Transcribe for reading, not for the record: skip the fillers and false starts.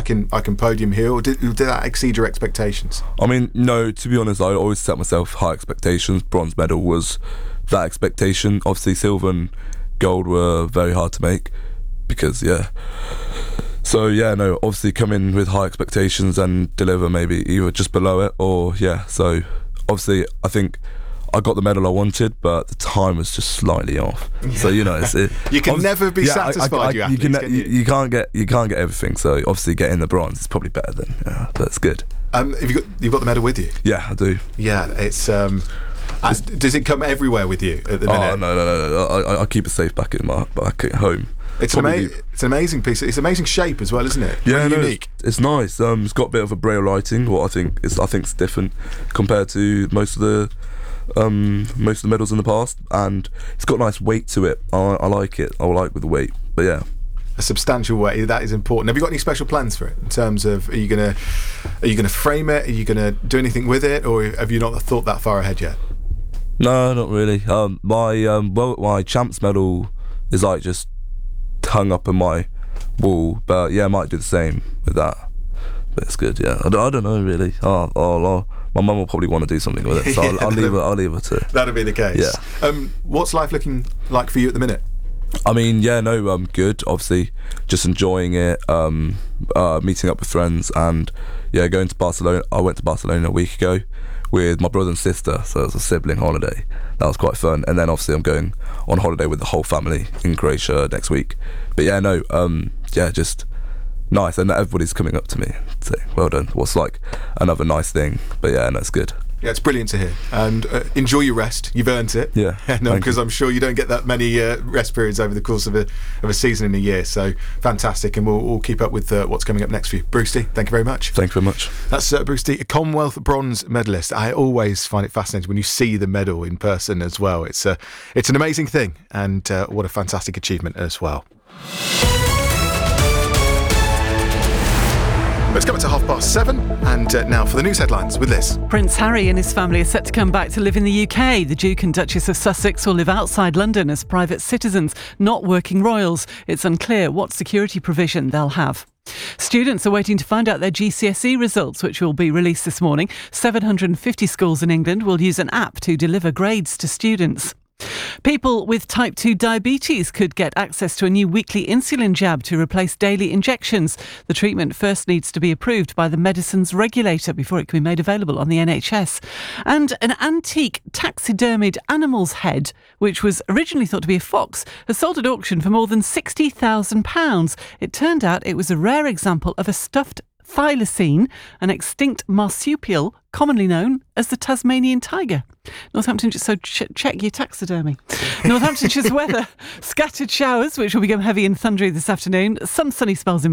can podium here, or did that exceed your expectations? I mean, no, to be honest, I always set myself high expectations. Bronze medal was that expectation. Obviously, silver and gold were very hard to make because, So, no, obviously come in with high expectations and deliver maybe either just below it or, So, obviously, I think I got the medal I wanted, but the time was just slightly off. So you can never be satisfied. You can't get everything. So obviously, getting the bronze is probably better than. That's good. You've got the medal with you? Yeah, I do. Yeah, it's. Does it come everywhere with you at the minute? Oh no! I keep it safe back at home. It's an amazing piece. It's an amazing shape as well, isn't it? Yeah, unique. It's nice. It's got a bit of a braille lighting. What I think it's different compared to most of the medals in the past, and it's got nice weight to it. I like it. I like with the weight, but yeah. A substantial weight, that is important. Have you got any special plans for it in terms of are you gonna frame it? Are you gonna do anything with it, or have you not thought that far ahead yet? No, not really. My champs medal is like just hung up on my wall, but I might do the same with that. But it's good, I don't know really. My mum will probably want to do something with it, so I'll leave her to. That'll be the case. Yeah. What's life looking like for you at the minute? I mean, good. Obviously, just enjoying it, meeting up with friends, and going to Barcelona. I went to Barcelona a week ago with my brother and sister, so it was a sibling holiday. That was quite fun. And then obviously I'm going on holiday with the whole family in Croatia next week. But just nice, and everybody's coming up to me saying, well done, what's like another nice thing. But it's good. Yeah, it's brilliant to hear. And enjoy your rest. You've earned it. Yeah. Because I'm sure you don't get that many rest periods over the course of a season in a year. So fantastic. And we'll keep up with what's coming up next for you. Bruce T, thank you very much. Thank you very much. That's Bruce T, a Commonwealth bronze medalist. I always find it fascinating when you see the medal in person as well. It's an amazing thing, and what a fantastic achievement as well. Let's come to 7:30, and now for the news headlines with this. Prince Harry and his family are set to come back to live in the UK. The Duke and Duchess of Sussex will live outside London as private citizens, not working royals. It's unclear what security provision they'll have. Students are waiting to find out their GCSE results, which will be released this morning. 750 schools in England will use an app to deliver grades to students. People with type 2 diabetes could get access to a new weekly insulin jab to replace daily injections. The treatment first needs to be approved by the medicines regulator before it can be made available on the NHS. And an antique taxidermied animal's head, which was originally thought to be a fox, has sold at auction for more than £60,000. It turned out it was a rare example of a stuffed thylacine, an extinct marsupial commonly known as the Tasmanian tiger. Northamptonshire, so check your taxidermy. Northamptonshire's weather: scattered showers, which will become heavy and thundery this afternoon. Some sunny spells in